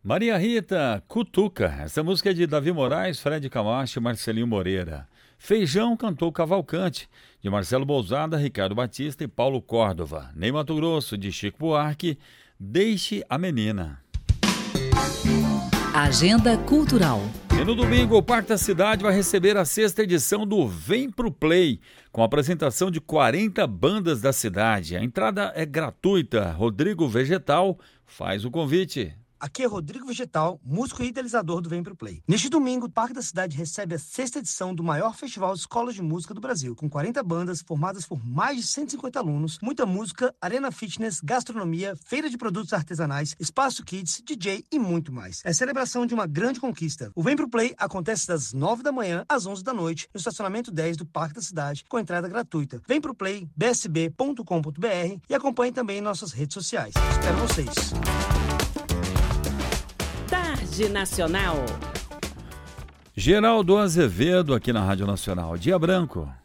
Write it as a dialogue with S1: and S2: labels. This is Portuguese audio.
S1: Maria Rita, Cutuca. Essa música é de Davi Moraes, Fred Camacho e Marcelinho Moreira. Feijão cantou Cavalcante, de Marcelo Bouzada, Ricardo Batista e Paulo Córdova. Ney Mato Grosso, de Chico Buarque, Deixe a Menina.
S2: Agenda Cultural.
S1: E no domingo, o Parque da Cidade vai receber a 6ª edição do Vem Pro Play, com a apresentação de 40 bandas da cidade. A entrada é gratuita. Rodrigo Vegetal faz o convite.
S3: Aqui é Rodrigo Vegetal, músico e idealizador do Vem Pro Play. Neste domingo, o Parque da Cidade recebe a 6ª edição do maior festival de escolas de música do Brasil, com 40 bandas formadas por mais de 150 alunos, muita música, arena fitness, gastronomia, feira de produtos artesanais, espaço kids, DJ e muito mais. É a celebração de uma grande conquista. O Vem Pro Play acontece das 9 da manhã às 11 da noite, no estacionamento 10 do Parque da Cidade, com entrada gratuita. Vem Pro Play, bsb.com.br e acompanhe também nossas redes sociais. Espero vocês.
S2: Tarde Nacional.
S1: Geraldo Azevedo aqui na Rádio Nacional. Dia branco.